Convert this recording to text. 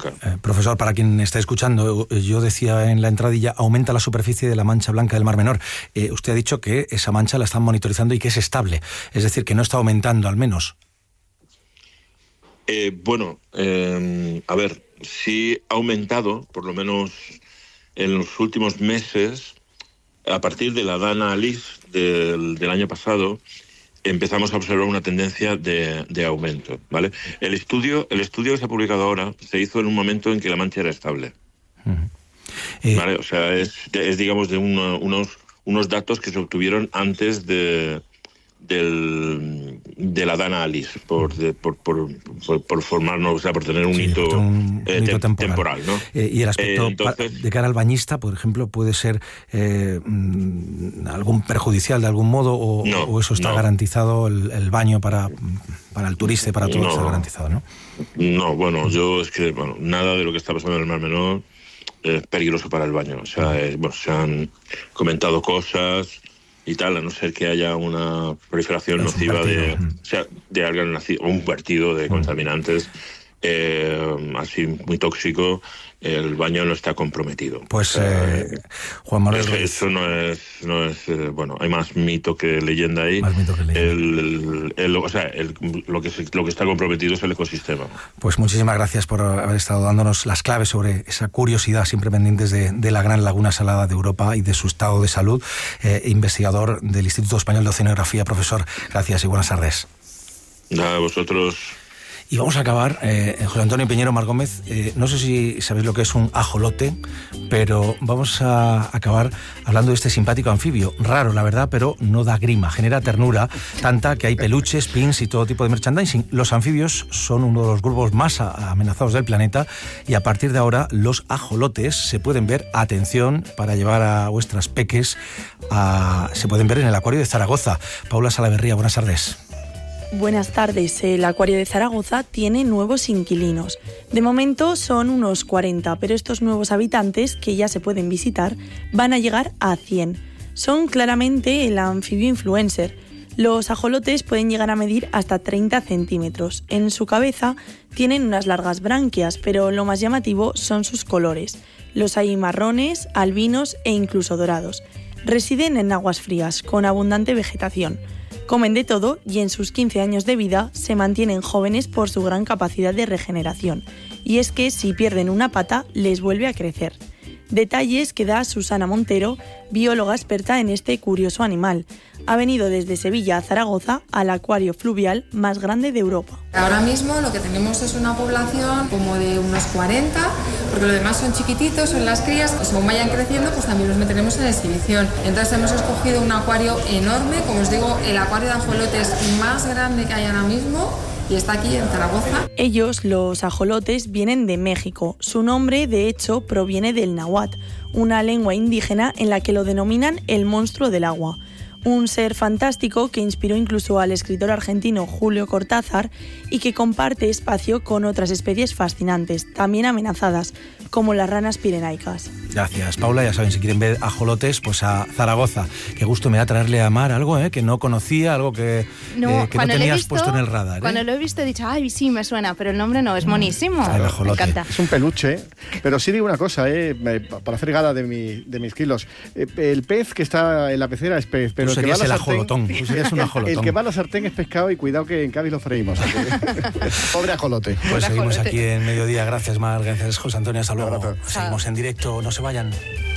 nunca. Profesor, para quien está escuchando, yo decía en la entradilla, aumenta la superficie de la mancha blanca del Mar Menor. Usted ha dicho que esa mancha la están monitorizando y que es estable, es decir, que no está aumentando al menos. A ver, sí ha aumentado, por lo menos en los últimos meses, a partir de la Dana Alice del año pasado, empezamos a observar una tendencia de aumento, ¿vale? El estudio que se ha publicado ahora se hizo en un momento en que la mancha era estable. ¿Vale? O sea, es digamos, de unos datos que se obtuvieron antes de la Dana Alice, por formarnos, o sea, por tener un hito temporal, ¿no? Y el aspecto de cara al bañista, por ejemplo, puede ser algún perjudicial de algún modo, o eso está garantizado, el baño para el turista y para todos está garantizado, ¿no? No, bueno, nada de lo que está pasando en el Mar Menor es peligroso para el baño. O sea, se han comentado cosas y tal, a no ser que haya una proliferación nociva de algas nacidas, o un vertido de contaminantes así muy tóxico, el baño no está comprometido. Pues Juan Manuel Ruiz. Eso no es hay más mito que leyenda ahí. Más mito que lo que está comprometido es el ecosistema. Pues muchísimas gracias por haber estado dándonos las claves sobre esa curiosidad siempre pendientes de la gran laguna salada de Europa y de su estado de salud. Investigador del Instituto Español de Oceanografía. Profesor, gracias y buenas tardes. Nada, vosotros. Y vamos a acabar, José Antonio Piñero, Mar Gómez, no sé si sabéis lo que es un ajolote, pero vamos a acabar hablando de este simpático anfibio. Raro, la verdad, pero no da grima, genera ternura, tanta que hay peluches, pins y todo tipo de merchandising. Los anfibios son uno de los grupos más amenazados del planeta y a partir de ahora los ajolotes se pueden ver, atención, para llevar a vuestras peques, se pueden ver en el Acuario de Zaragoza. Paula Salaverría, buenas tardes. Buenas tardes. El Acuario de Zaragoza tiene nuevos inquilinos. De momento son unos 40, pero estos nuevos habitantes, que ya se pueden visitar, van a llegar a 100. Son claramente el anfibio influencer. Los ajolotes pueden llegar a medir hasta 30 centímetros. En su cabeza tienen unas largas branquias, pero lo más llamativo son sus colores. Los hay marrones, albinos e incluso dorados. Residen en aguas frías, con abundante vegetación. Comen de todo y en sus 15 años de vida se mantienen jóvenes por su gran capacidad de regeneración. Y es que si pierden una pata, les vuelve a crecer. Detalles que da Susana Montero, bióloga experta en este curioso animal. Ha venido desde Sevilla a Zaragoza al acuario fluvial más grande de Europa. Ahora mismo lo que tenemos es una población como de unos 40, porque los demás son chiquititos, son las crías, según vayan creciendo pues también los meteremos en exhibición. Entonces hemos escogido un acuario enorme, como os digo, el acuario de ajolotes más grande que hay ahora mismo. Y está aquí en Zaragoza. Ellos, los ajolotes, vienen de México. Su nombre, de hecho, proviene del náhuatl, una lengua indígena en la que lo denominan el monstruo del agua. Un ser fantástico que inspiró incluso al escritor argentino Julio Cortázar y que comparte espacio con otras especies fascinantes, también amenazadas, como las ranas pirenaicas. Gracias, Paula. Ya saben, si quieren ver ajolotes, pues a Zaragoza. Qué gusto me da traerle a Mar algo que no conocía, algo que no tenías puesto en el radar. Cuando lo he visto he dicho, ay, sí, me suena, pero el nombre no, es monísimo. El ajolote. Me encanta. Es un peluche, pero sí digo una cosa, para hacer gala de mis kilos. El pez que está en la pecera es pez, pero tú serías el ajolotón. Tú serías un ajolotón. El que va a la sartén es pescado y cuidado que en Cádiz lo freímos. Pobre ajolote. Pues seguimos aquí en Mediodía. Gracias, Mar. Gracias, José Antonio. Hasta luego. Seguimos en directo. No se vayan.